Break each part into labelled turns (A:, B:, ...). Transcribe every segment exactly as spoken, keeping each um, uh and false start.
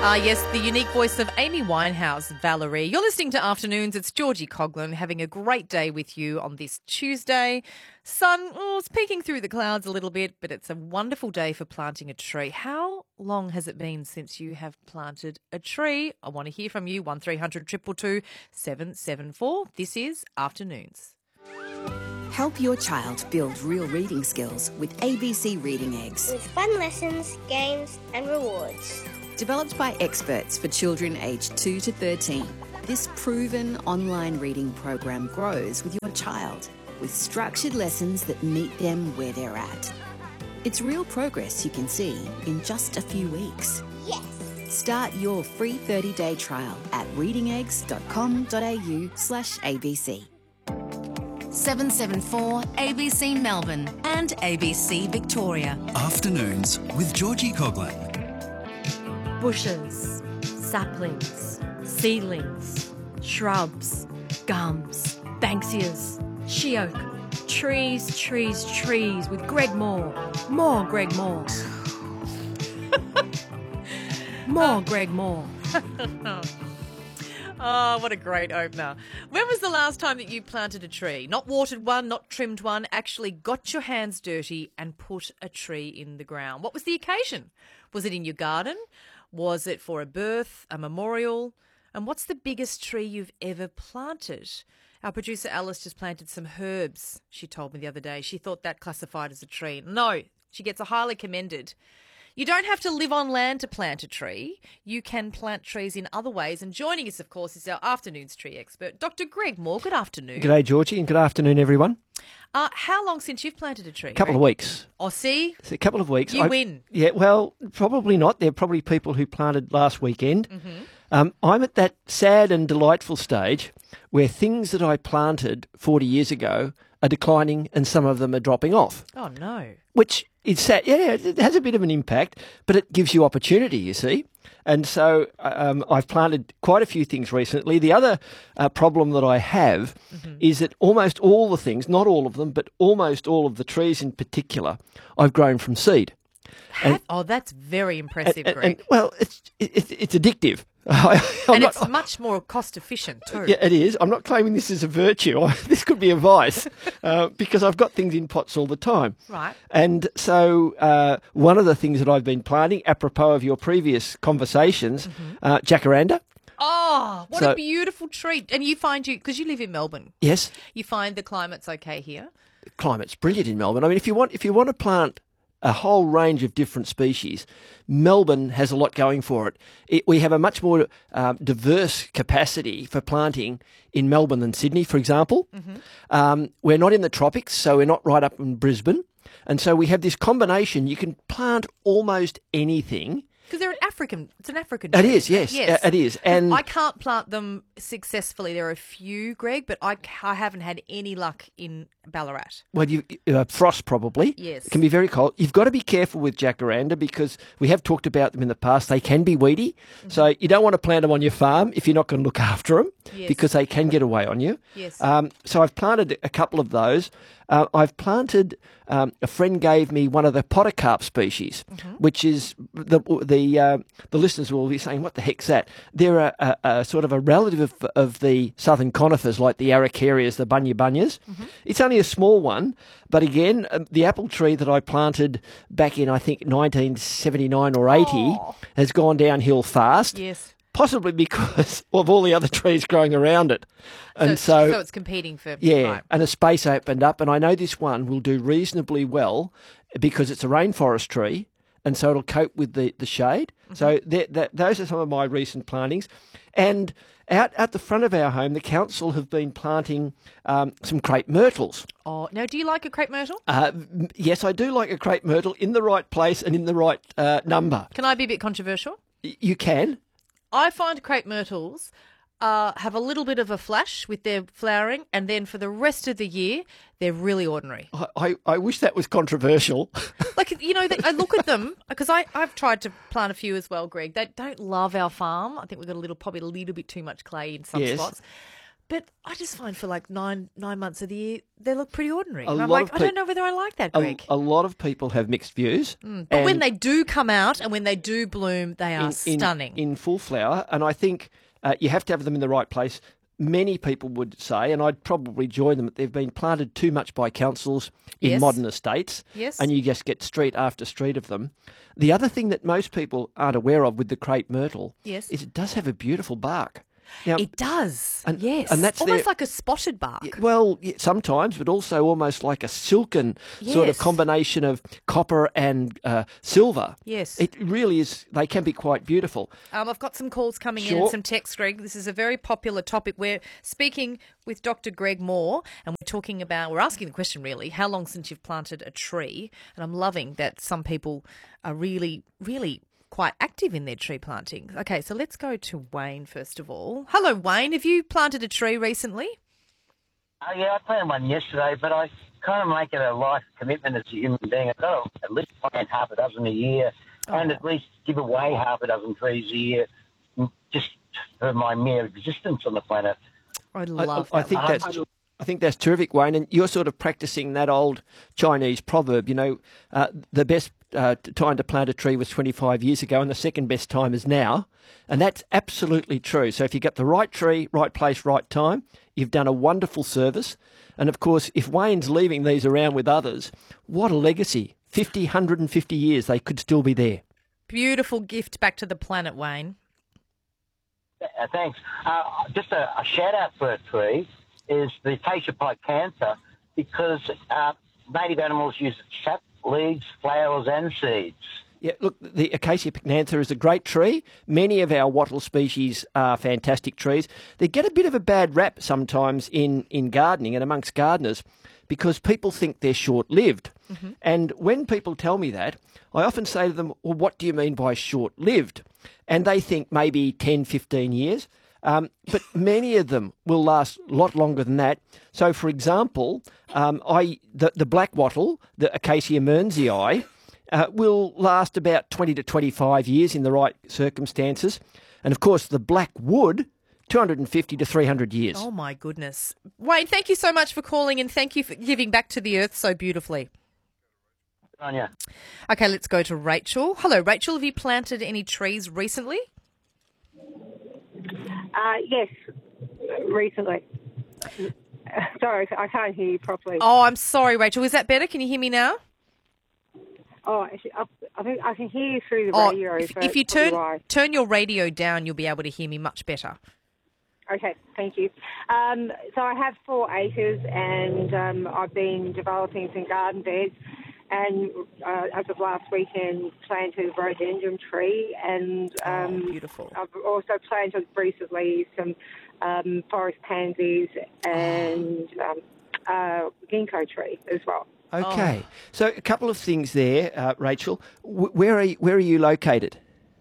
A: Ah, yes, the unique voice of Amy Winehouse, Valerie. You're listening to Afternoons. It's Georgie Coughlin having a great day with you on this Tuesday. Sun, oh, it's peeking through the clouds a little bit, but it's a wonderful day for planting a tree. How long has it been since you have planted a tree? I want to hear from you. one three hundred two two two seven seven four. This is Afternoons.
B: Help your child build real reading skills with A B C Reading Eggs.
C: With fun lessons, games and rewards.
B: Developed by experts for children aged two to thirteen, this proven online reading program grows with your child with structured lessons that meet them where they're at. It's real progress you can see in just a few weeks.
C: Yes!
B: Start your free thirty-day trial at readingeggs.com.au slash ABC.
D: seven seven four A B C Melbourne and A B C Victoria.
E: Afternoons with Georgie Coughlin.
F: Bushes, saplings, seedlings, shrubs, gums, banksias, she oak, trees, trees, trees with Greg Moore. More Greg Moore. More Greg Moore.
A: Oh, what a great opener. When was the last time that you planted a tree? Not watered one, not trimmed one, actually got your hands dirty and put a tree in the ground. What was the occasion? Was it in your garden? Was it for a birth, a memorial? And what's the biggest tree you've ever planted? Our producer Alice just planted some herbs, she told me the other day. She thought that classified as a tree. No, she gets a highly commended. You don't have to live on land to plant a tree. You can plant trees in other ways. And joining us, of course, is our afternoon's tree expert, Doctor Greg Moore. Good afternoon.
G: G'day, Georgie, and good afternoon, everyone.
A: Uh, how long since you've planted a tree?
G: A couple
A: Greg?
G: of weeks.
A: Oh, see?
G: It's a couple of weeks.
A: You
G: I,
A: win.
G: Yeah, well, probably not. There are probably people who planted last weekend.
A: Mm-hmm.
G: Um, I'm at that sad and delightful stage where things that I planted forty years ago are declining and some of them are dropping off.
A: Oh, no.
G: Which is sad. Yeah, it has a bit of an impact, but it gives you opportunity, you see. And so um, I've planted quite a few things recently. The other uh, problem that I have mm-hmm. is that almost all the things, not all of them, but almost all of the trees in particular, I've grown from seed.
A: Have, and, oh, that's very impressive,
G: and,
A: Greg.
G: And, well, it's, it, it's addictive.
A: and
G: not,
A: it's much more cost efficient too.
G: Yeah, it is. I'm not claiming this is a virtue. This could be a vice uh, because I've got things in pots all the time.
A: Right.
G: And so uh, one of the things that I've been planting, apropos of your previous conversations, mm-hmm. uh, jacaranda.
A: Oh, what
G: so,
A: a beautiful tree. And you find you, because you live in Melbourne.
G: Yes.
A: You find the climate's okay here?
G: The climate's brilliant in Melbourne. I mean, if you want, if you want to plant a whole range of different species, Melbourne has a lot going for it. it we have a much more um, diverse capacity for planting in Melbourne than Sydney, for example. Mm-hmm. Um, we're not in the tropics, so we're not right up in Brisbane. And so we have this combination. You can plant almost anything.
A: Because they're an African, it's an African
G: tree. It
A: tree.
G: is, yes,
A: yes.
G: it is. And
A: I can't plant them successfully. There are a few, Greg, but I, I haven't had any luck in Ballarat.
G: Well, you, uh, frost probably.
A: Yes.
G: It can be very cold. You've got to be careful with jacaranda because we have talked about them in the past. They can be weedy. Mm-hmm. So you don't want to plant them on your farm if you're not going to look after them
A: yes.
G: because they can get away on you.
A: Yes.
G: Um, so I've planted a couple of those. Uh, I've planted, um, a friend gave me one of the podocarp species, mm-hmm. which is, the the uh, the listeners will be saying, what the heck's that? They're a, a, a sort of a relative of, of the southern conifers like the araucarias, the bunya bunyas. Mm-hmm. It's only a small one, but again, uh, the apple tree that I planted back in, I think, nineteen seventy-nine or eighty oh. has gone downhill fast.
A: Yes.
G: Possibly because of all the other trees growing around it. And
A: so,
G: so,
A: so it's competing for...
G: Yeah,
A: right.
G: and a space opened up, and I know this one will do reasonably well because it's a rainforest tree, and so it'll cope with the, the shade. Mm-hmm. So that, that, those are some of my recent plantings. And out at the front of our home, the council have been planting um, some crepe myrtles.
A: Oh, now do you like a crepe myrtle?
G: Uh, yes, I do like a crepe myrtle in the right place and in the right uh, number.
A: Can I be a bit controversial?
G: Y- you can.
A: I find crepe myrtles uh, have a little bit of a flash with their flowering, and then for the rest of the year, they're really ordinary.
G: I, I, I wish that was controversial.
A: Like, you know, I look at them, because I've tried to plant a few as well, Greg. They don't love our farm. I think we've got a little, probably a little bit too much clay in some
G: yes.
A: spots. But I just find for like nine nine months of the year, they look pretty ordinary.
G: A
A: And I'm
G: lot
A: like,
G: of
A: I
G: peop-
A: don't know whether I like that,
G: A,
A: Greg.
G: a lot of people have mixed views.
A: Mm, but when
G: and
A: they do come out and when they do bloom, they are
G: in, in-
A: stunning.
G: in full flower, and I think uh, you have to have them in the right place. Many people would say, and I'd probably join them, that they've been planted too much by councils in
A: Yes.
G: modern estates,
A: Yes.
G: and you just get street after street of them. The other thing that most people aren't aware of with the crepe myrtle
A: Yes.
G: is it does have a beautiful bark. Now,
A: It does.
G: And-
A: yes.
G: and that's
A: almost
G: their-
A: like a spotted bark.
G: Yeah, well, yeah, sometimes, but also almost like a silken sort of
A: Yes.
G: combination of copper and uh, silver.
A: Yes.
G: It really is, they can be quite beautiful.
A: Um, I've got some calls coming in
G: Sure.
A: and some texts, Greg. This is a very popular topic. We're speaking with Doctor Greg Moore, and we're talking about, we're asking the question really, how long since you've planted a tree? And I'm loving that some people are really, really quite active in their tree planting. Okay, so let's go to Wayne first of all. Hello, Wayne. Have you planted a tree recently?
H: Uh, yeah, I planted one yesterday, but I kind of make it a life commitment as a human being. I've got to at least plant half a dozen a year and at least give away half a dozen trees a year mm, just for my mere existence on the planet.
A: I
G: I,
A: love
G: I, I
A: that.
G: think
A: one.
G: that's I think that's terrific, Wayne. And you're sort of practicing that old Chinese proverb. You know, uh, the best uh, time to plant a tree was twenty-five years ago, and the second best time is now. And that's absolutely true. So if you get the right tree, right place, right time, you've done a wonderful service. And of course, if Wayne's leaving these around with others, what a legacy! fifty, one hundred fifty years, they could still be there.
A: Beautiful gift back to the planet, Wayne.
H: Uh, thanks. Uh, just a, a shout out for a tree is the acacia picantha because uh, native animals use its sap, leaves, flowers and seeds.
G: Yeah, look, the Acacia pycnantha is a great tree. Many of our wattle species are fantastic trees. They get a bit of a bad rap sometimes in, in gardening and amongst gardeners because people think they're short-lived. Mm-hmm. And when people tell me that, I often say to them, well, what do you mean by short-lived? And they think maybe ten, fifteen years. Um, but many of them will last a lot longer than that. So, for example, um, I the, the black wattle, the Acacia mearnsii, uh, will last about twenty to twenty-five years in the right circumstances. And, of course, the black wood, two hundred fifty to three hundred years.
A: Oh, my goodness. Wayne, thank you so much for calling and thank you for giving back to the earth so beautifully.
H: Anya.
A: Okay, let's go to Rachel. Hello, Rachel. Have you planted any trees recently?
I: Uh, yes, recently. Sorry, I can't hear you properly.
A: Oh, I'm sorry, Rachel. Is that better? Can you hear me now?
I: Oh, actually, I, I think I can hear you through the
A: Oh,
I: radio.
A: if,
I: so
A: if you
I: that's probably
A: turn
I: why.
A: turn your radio down, you'll be able to hear me much better.
I: Okay, thank you. Um, so I have four acres, and um, I've been developing some garden beds. And uh, as of last weekend, planted a rhododendron tree, and um,
A: oh, beautiful.
I: I've also planted recently some um, forest pansies and um, uh, ginkgo tree as well.
G: Okay. So a couple of things there, uh, Rachel. W- where are you, where are you located?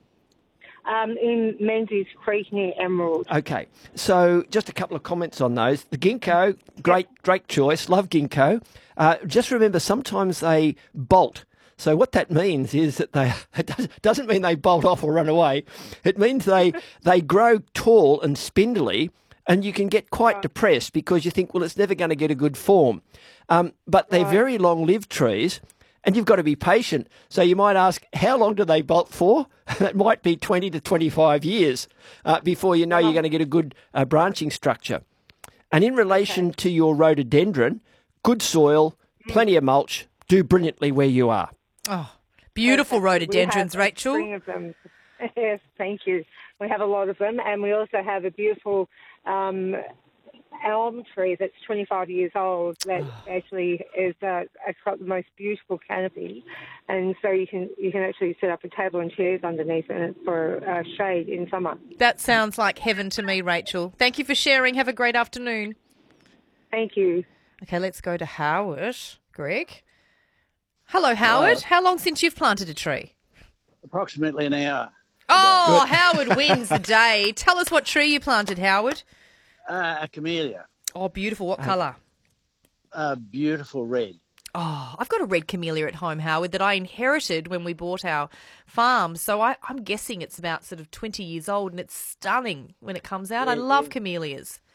I: Um, in Menzies Creek near Emerald.
G: Okay. So just a couple of comments on those. The ginkgo, great, great choice. Love ginkgo. Uh, just remember, sometimes they bolt. So what that means is that they it doesn't mean they bolt off or run away. It means they they grow tall and spindly, and you can get quite depressed because you think, well, it's never going to get a good form. Um, but they're very long-lived trees, and you've got to be patient. So you might ask, how long do they bolt for? That might be twenty to twenty-five years uh, before you know you're going to get a good uh, branching structure. And in relation to your rhododendron, good soil, plenty of mulch, do brilliantly where you are.
A: Oh, beautiful rhododendrons,
I: we have
A: Rachel.
I: A string of them. Yes, thank you. We have a lot of them, and we also have a beautiful um, elm tree that's twenty-five years old that actually is uh, it's got the most beautiful canopy, and so you can you can actually set up a table and chairs underneath it for uh, shade in summer.
A: That sounds like heaven to me, Rachel. Thank you for sharing. Have a great afternoon.
I: Thank you.
A: Okay, let's go to Howard. Greg. Hello, Howard. How long since you've planted a tree?
J: Approximately an hour.
A: Oh, Howard wins the day. Tell us what tree you planted, Howard.
J: Uh, a camellia.
A: Oh, beautiful. What colour?
J: A beautiful red.
A: Oh, I've got a red camellia at home, Howard, that I inherited when we bought our farm. So I, I'm guessing it's about sort of twenty years old, and it's stunning when it comes out. I love camellias.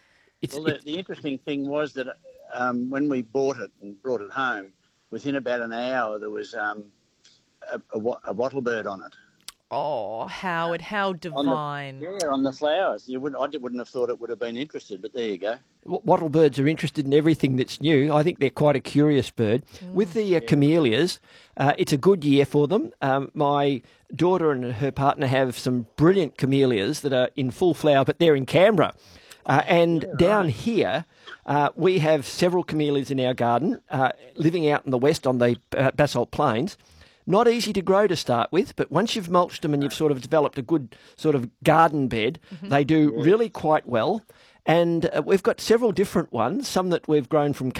G: it's,
J: Well, the,
G: it,
J: the interesting thing was that um, when we bought it and brought it home, within about an hour there was um, a, a, wa- a wattle bird on it.
A: Oh, Howard, how
J: On
A: divine.
J: the, yeah, on the flowers. You wouldn't, I wouldn't have thought it would have been interested, but there you go.
G: wattlebirds are interested in everything that's new. I think they're quite a curious bird. With the uh, camellias, uh, it's a good year for them. Um, my daughter and her partner have some brilliant camellias that are in full flower, but they're in Canberra. Uh, and
J: Yeah,
G: down
J: right.
G: here, uh, we have several camellias in our garden, uh, living out in the west on the uh, basalt plains. Not easy to grow to start with, but once you've mulched them and you've sort of developed a good sort of garden bed, they do really quite well. And uh, we've got several different ones, some that we've grown from